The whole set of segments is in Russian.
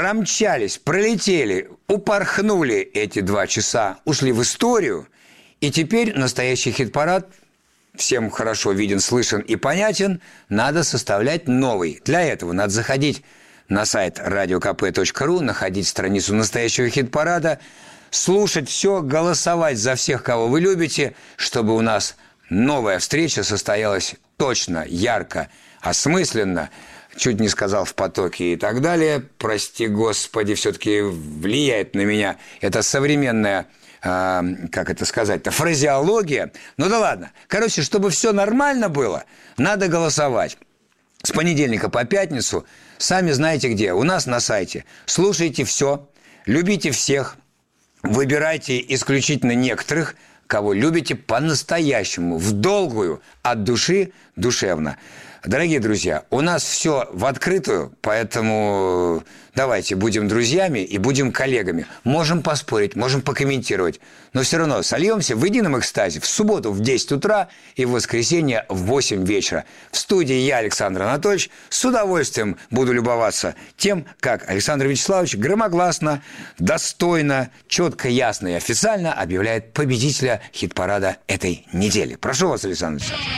промчались, пролетели, упорхнули эти 2 часа, ушли в историю, и теперь настоящий хит-парад всем хорошо виден, слышен и понятен, надо составлять новый. Для этого надо заходить на сайт radiokp.ru, находить страницу настоящего хит-парада, слушать все, голосовать за всех, кого вы любите, чтобы у нас новая встреча состоялась точно, ярко, осмысленно, чуть не сказал в потоке и так далее. Прости, Господи, все-таки влияет на меня эта современная, как это сказать-то, фразеология. Ну да ладно. Короче, чтобы все нормально было, надо голосовать. С понедельника по пятницу, сами знаете где, у нас на сайте. Слушайте все, любите всех, выбирайте исключительно некоторых, кого любите по-настоящему, в долгую, от души, душевно. Дорогие друзья, у нас все в открытую, поэтому давайте будем друзьями и будем коллегами. Можем поспорить, можем покомментировать, но все равно сольемся в едином экстазе в субботу в 10 утра и в воскресенье в 8 вечера. В студии я, Александр Анатольевич, с удовольствием буду любоваться тем, как Александр Вячеславович громогласно, достойно, четко, ясно и официально объявляет победителя хит-парада этой недели. Прошу вас, Александр Вячеславович.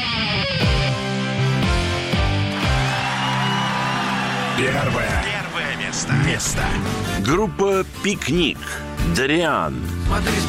Первое место. Группа «Пикник». «Дариан». Смотри,